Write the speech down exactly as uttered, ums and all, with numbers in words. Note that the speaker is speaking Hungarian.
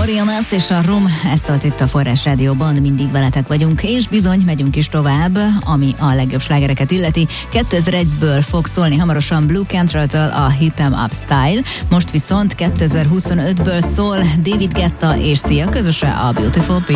Moriones és a Rum, ezt volt itt a Forrás Rádióban, mindig veletek vagyunk, és bizony megyünk is tovább, ami a legjobb slágereket illeti. kétezer-egyből fog szólni hamarosan Blue Cantrell-től a Hit 'em Up Style, most viszont kétezer-huszonötből szól David Guetta és Sia közöse a Beautiful People.